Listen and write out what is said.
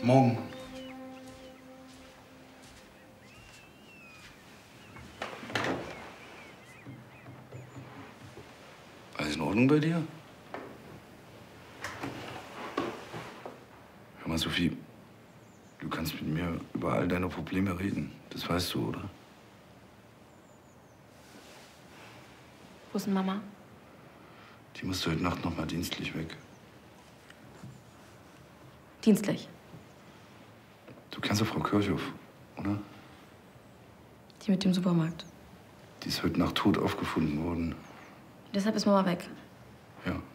Morgen. Alles in Ordnung bei dir? Hör mal, Sophie, du kannst mit mir über all deine Probleme reden. Das weißt du, oder? Wo ist denn Mama? Die musste heute Nacht noch mal dienstlich weg. Dienstlich. Du kennst doch Frau Kirchhoff, oder? Die mit dem Supermarkt. Die ist heute Nacht tot aufgefunden worden. Deshalb ist Mama weg. Ja.